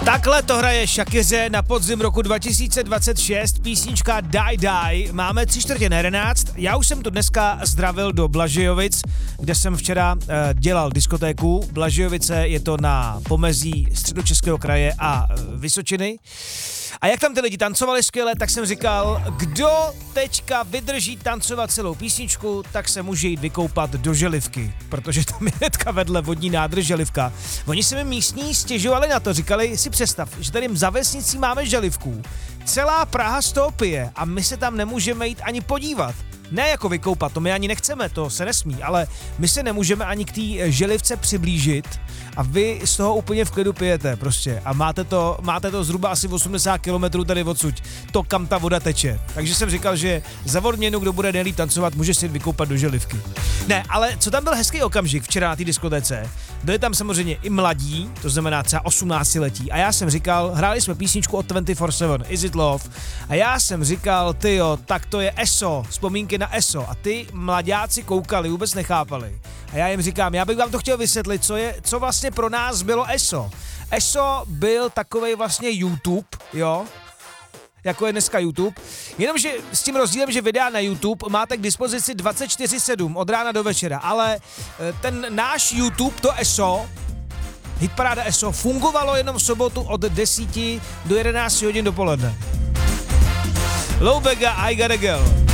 Takhle to hraje Shakiře na podzim roku 2026, písnička Die Die. Máme 3:45. Já už jsem tu dneska zdravil do Blažejovic, kde jsem včera dělal diskotéku. Blažejovice je to na pomezí Středočeského kraje a Vysočiny. A jak tam ty lidi tancovali skvěle, tak jsem říkal, kdo teďka vydrží tancovat celou písničku, tak se může jít vykoupat do Želivky, protože tam je hnedka vedle vodní nádrž Želivka. Oni se mi místní stěžovali na to, říkali, si představ, že tady za vesnicí máme Želivku, celá Praha z toho pije a my se tam nemůžeme jít ani podívat. Ne jako vykoupat, to my ani nechceme, to se nesmí, ale my se nemůžeme ani k té Želivce přiblížit a vy z toho úplně v klidu pijete prostě a máte to zhruba asi 80 km tady odsud, to kam ta voda teče. Takže jsem říkal, že za odměnu, kdo bude nejlíp tancovat, může si vykoupat do Želivky. Ne, ale co tam byl hezký okamžik včera na té diskotéce, byli tam samozřejmě i mladí, to znamená třeba 18letí a já jsem říkal, hráli jsme písničku od 24/7, Is It Love a já jsem říkal, tyjo, tak to je ESO, vzpomínky na ESO a ty mladáci koukali, vůbec nechápali. A já jim říkám, já bych vám to chtěl vysvětlit, co vlastně pro nás bylo ESO. ESO byl takovej vlastně YouTube, jo, jako je dneska YouTube, jenomže s tím rozdílem, že videa na YouTube máte k dispozici 24/7 od rána do večera, ale ten náš YouTube, to ESO, hitparáda ESO, fungovalo jenom v sobotu od 10 do 11 hodin dopoledne. Low Bega, I Got a Girl.